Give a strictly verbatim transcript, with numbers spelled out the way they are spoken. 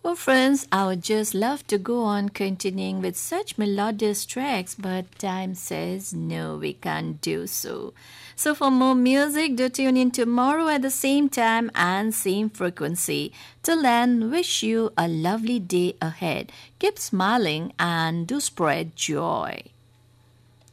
Well, friends, I would just love to go on continuing with such melodious tracks, but time says no, we can't do so. So, for more music, do tune in tomorrow at the same time and same frequency. Till then, wish you a lovely day ahead. Keep smiling and do spread joy.